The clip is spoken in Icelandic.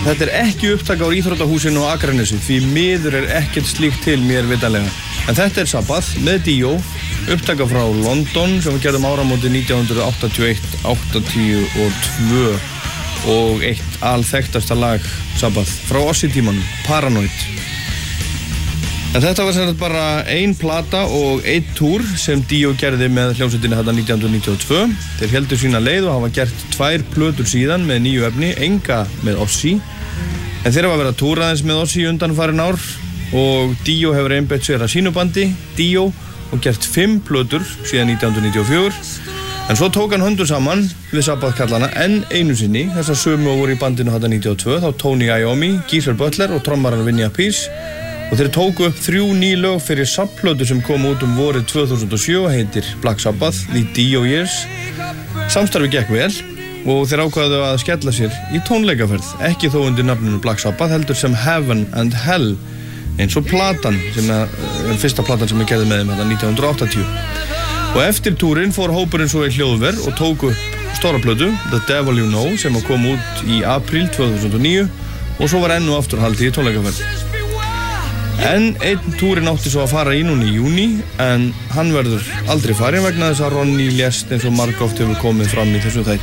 Þetta ekki upptaka úr íþróttahúsinu á Akranesi, því miður ekkert slíkt til mér vitanlega. En þetta Sabbath með Dio, upptaka frá London sem við gerðum áramóti 1981-82 og eitt alþekktasta lag Sabbath frá Ozzy-tímanum, Paranoid. En þetta var sem sagt bara ein plata og einn túr sem Dio gerði með hljómsveitinni þarna 1992. Þeir héldu sína leið og hafa gert 2 plötur síðan með nýju efni, enga með Ozzy. En þeir hafa verið að túra aðeins með Ozzy undanfarin ár og Dio hefur einbeitt sér að sínu bandi, Dio, og gert 5 plötur síðan 1994. En svo tók hann höndum saman við Sabbath-kallana enn einu sinni, þessar sömu voru í bandinu þarna 92, þá Tony Iommi, Geezer Butler og trommaran Vinny Appice. Og þeir tóku upp 3 ný lög fyrir Sabbath-plötu sem kom út vorið 2007 og heitir Black Sabbath, The Dio Years. Samstarfi gekk vel og þeir ákvaðu að skella sér í tónleikaferð, ekki þó undir nafninu Black Sabbath, heldur sem Heaven and Hell, eins og platan, sem er fyrsta platan sem ég gerði með þeim þetta 1980. Og eftir túrin fór hópurinn svo í hljóðver og tóku upp stóra plötu, The Devil You Know, sem kom út í apríl 2009 og svo var enn og aftur haldið í tónleikaferð. En einn túrin átti svo að fara í núna í júní, en hann verður aldrei farin vegna þess að Ronny lést eins og margoft hefur komið fram í þessum þætti.